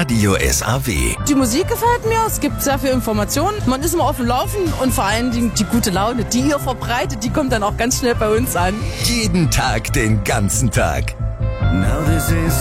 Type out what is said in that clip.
Radio SAW. Die Musik gefällt mir, es gibt sehr viel Informationen, man ist immer auf dem Laufen und vor allen Dingen die gute Laune, die ihr verbreitet, die kommt dann auch ganz schnell bei uns an. Jeden Tag, den ganzen Tag. Now this is